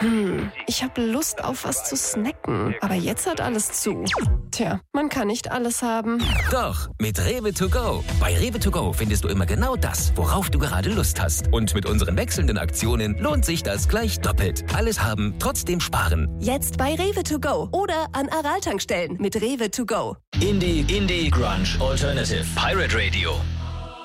Ich habe Lust auf was zu snacken, aber jetzt hat alles zu. Tja, man kann nicht alles haben. Doch, mit Rewe to go. Bei Rewe to go findest du immer genau das, worauf du gerade Lust hast. Und mit unseren wechselnden Aktionen lohnt sich das gleich doppelt. Alles haben, trotzdem sparen. Jetzt bei Rewe to go oder an Aral-Tankstellen mit Rewe to go. Indie, Grunge, Alternative. Pirate Radio.